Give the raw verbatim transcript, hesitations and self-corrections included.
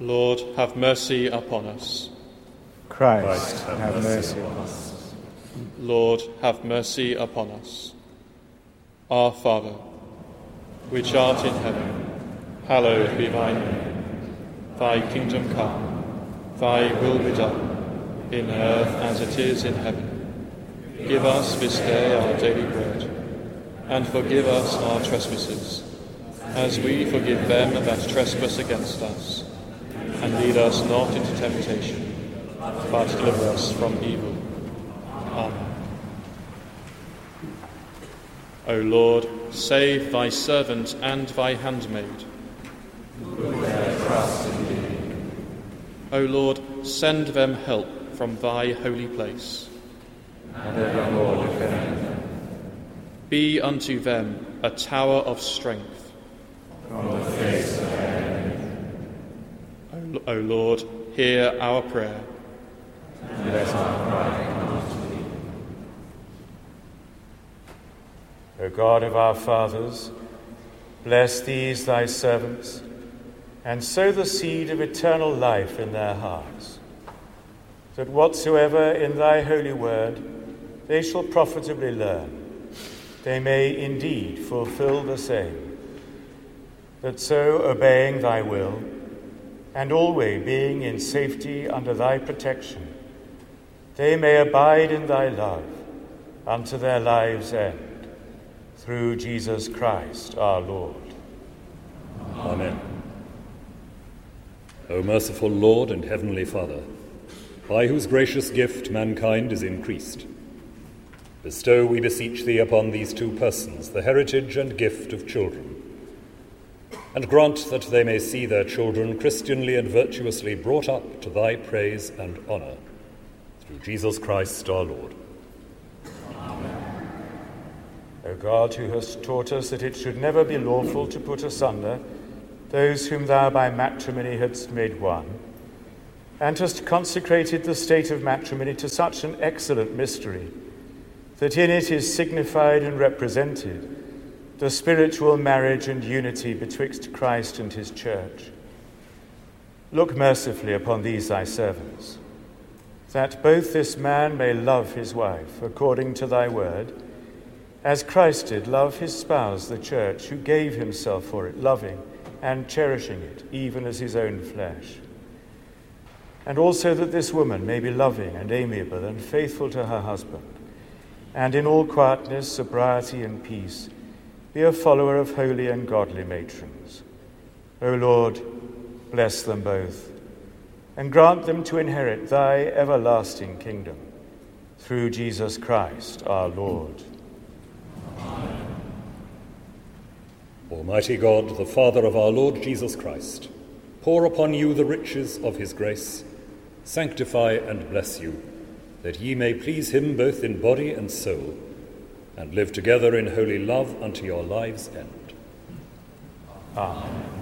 Lord, have mercy upon us. Christ, have, have mercy upon us. Lord, have mercy upon us. Our Father, which art in heaven, hallowed be thy name. Thy kingdom come, thy will be done, in earth as it is in heaven. Give us this day our daily bread, and forgive us our trespasses, as we forgive them that trespass against us. And lead us not into temptation, but deliver us from evil. Amen. O Lord, save thy servant and thy handmaid. Put their trust in thee. O Lord, send them help from thy holy place. And evermore defend them. Be unto them a tower of strength. From the face of their enemies. O Lord, hear our prayer. And let our cry come unto thee. O God of our fathers, bless these thy servants, and sow the seed of eternal life in their hearts, that whatsoever in thy holy word they shall profitably learn, they may indeed fulfill the same, that so obeying thy will, and always being in safety under thy protection, they may abide in thy love unto their lives' end, through Jesus Christ our Lord. Amen. O merciful Lord and heavenly Father, by whose gracious gift mankind is increased, bestow, we beseech thee, upon these two persons the heritage and gift of children, and grant that they may see their children Christianly and virtuously brought up to thy praise and honour, through Jesus Christ our Lord. Amen. O God, who hast taught us that it should never be lawful to put asunder those whom thou by matrimony hadst made one, and hast consecrated the state of matrimony to such an excellent mystery, that in it is signified and represented the spiritual marriage and unity betwixt Christ and his church. Look mercifully upon these thy servants, that both this man may love his wife according to thy word, as Christ did love his spouse, the church, who gave himself for it, loving and cherishing it, even as his own flesh. And also that this woman may be loving and amiable and faithful to her husband, and in all quietness, sobriety, and peace, be a follower of holy and godly matrons. O Lord, bless them both, and grant them to inherit thy everlasting kingdom, through Jesus Christ our Lord. Amen. Almighty God, the Father of our Lord Jesus Christ, pour upon you the riches of his grace, sanctify and bless you, that ye may please him both in body and soul, and live together in holy love unto your lives' end. Amen.